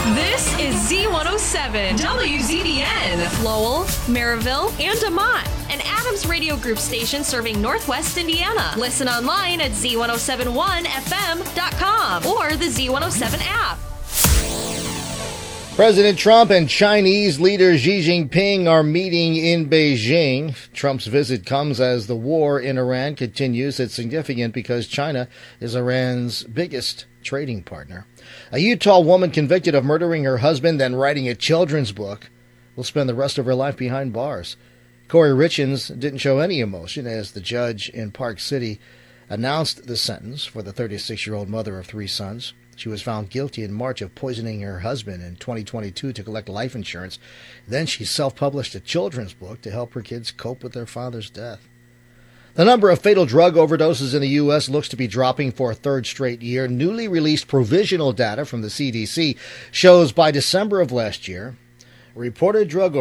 This is Z107, WZBN, Lowell, Maryville, and DeMont, an Adams Radio Group station serving Northwest Indiana. Listen online at Z1071FM.com or the Z107 app. President Trump and Chinese leader Xi Jinping are meeting in Beijing. Trump's visit comes as the war in Iran continues. It's significant because China is Iran's biggest trading partner. A Utah woman convicted of murdering her husband, then writing a children's book, will spend the rest of her life behind bars. Corey Richens didn't show any emotion as the judge in Park City announced the sentence for the 36-year-old mother of 3 sons. She was found guilty in March of poisoning her husband in 2022 to collect life insurance. Then she self-published a children's book to help her kids cope with their father's death. The number of fatal drug overdoses in the U.S. looks to be dropping for a third straight year. Newly released provisional data from the CDC shows by December of last year, reported drug